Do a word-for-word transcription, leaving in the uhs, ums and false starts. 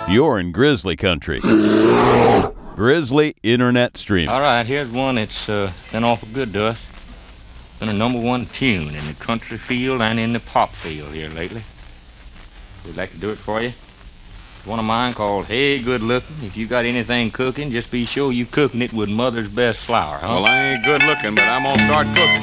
You're in Grizzly country. Grizzly Internet Stream. All right, here's one that's uh, been awful good to us. Been a number one tune in the country field and in the pop field here lately. We'd like to do it for you. One of mine called Hey Good Looking. If you got anything cooking, just be sure you cooking it with Mother's Best Flour, huh? Well, I ain't good looking, but I'm gonna start cooking.